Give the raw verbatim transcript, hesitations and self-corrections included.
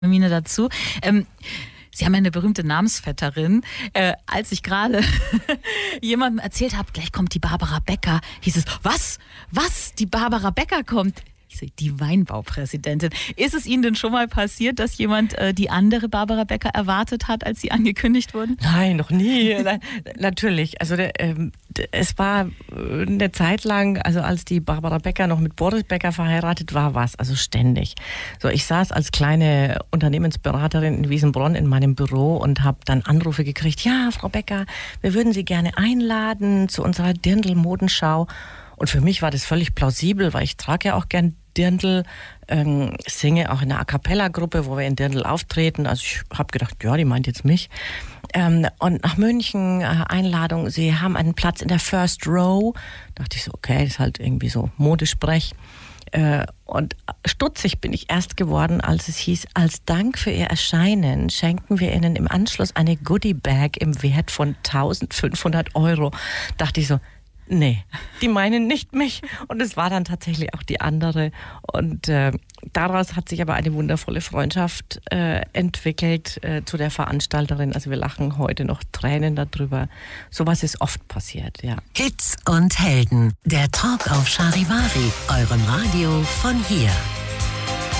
Hermine dazu. Ähm, Sie haben ja eine berühmte Namensvetterin. Äh, als ich gerade jemandem erzählt habe, gleich kommt die Barbara Becker, hieß es, was? Was? Die Barbara Becker kommt? Ich so, die Weinbaupräsidentin. Ist es Ihnen denn schon mal passiert, dass jemand äh, die andere Barbara Becker erwartet hat, als sie angekündigt wurden? Nein, noch nie. Nein, natürlich. Also der, ähm, es war eine Zeit lang, also als die Barbara Becker noch mit Boris Becker verheiratet war, war es also ständig. So, ich saß als kleine Unternehmensberaterin in Wiesenbronn in meinem Büro und habe dann Anrufe gekriegt. Ja, Frau Becker, wir würden Sie gerne einladen zu unserer Dirndl-Modenschau. Und für mich war das völlig plausibel, weil ich trage ja auch gern Dirndl, ähm, singe auch in einer A-Cappella-Gruppe, wo wir in Dirndl auftreten. Also ich habe gedacht, ja, die meint jetzt mich. Ähm, und nach München, äh, Einladung, Sie haben einen Platz in der First Row. Dachte ich so, okay, das ist halt irgendwie so Modesprech. Äh, und stutzig bin ich erst geworden, als es hieß, als Dank für Ihr Erscheinen schenken wir Ihnen im Anschluss eine Goodie-Bag im Wert von eintausendfünfhundert Euro. Dachte ich so, nee, die meinen nicht mich. Und es war dann tatsächlich auch die andere. Und äh, daraus hat sich aber eine wundervolle Freundschaft äh, entwickelt äh, zu der Veranstalterin. Also wir lachen heute noch Tränen darüber. Sowas ist oft passiert, ja. Hits und Helden. Der Talk auf Charivari, eurem Radio von hier.